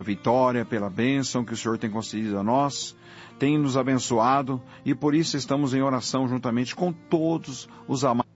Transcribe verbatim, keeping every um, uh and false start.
vitória, pela bênção que o Senhor tem concedido a nós, tem nos abençoado, e por isso estamos em oração juntamente com todos os amados